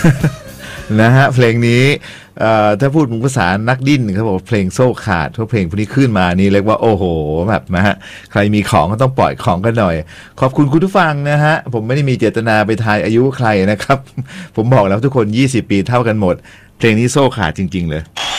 นะฮะเพลงนี้ถ้าพูดภาษานักดิ้นเขาบอกเพลงโซ่ขาดเพราะเพลงพวกนี้ขึ้นมานี่เรียกว่าโอ้โหแบบนะฮะใครมีของก็ต้องปล่อยของกันหน่อยขอบคุณคุณผู้ฟังนะฮะผมไม่ได้มีเจตนาไปทายอายุใครนะครับผมบอกแล้วทุกคน20 ปีเท่ากันหมดเพลงนี้โซ่ขาดจริงๆเลย